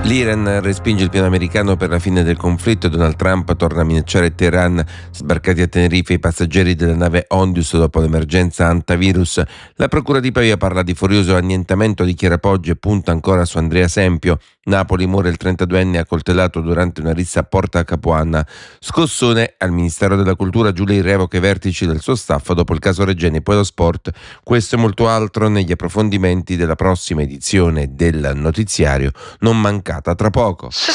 L'Iran respinge il piano americano per la fine del conflitto e Donald Trump torna a minacciare Teheran. Sbarcati a Tenerife i passeggeri della nave Ondius dopo l'emergenza antivirus. La procura di Pavia parla di furioso annientamento di Chierappoggi e punta ancora su Andrea Sempio. Napoli muore il 32enne accoltellato durante una rissa a Porta Capuana. Scossone al Ministero della Cultura, Giulia revoca i vertici del suo staff dopo il caso Regeni e poi lo sport. Questo e molto altro negli approfondimenti della prossima edizione del notiziario, non mancata tra poco.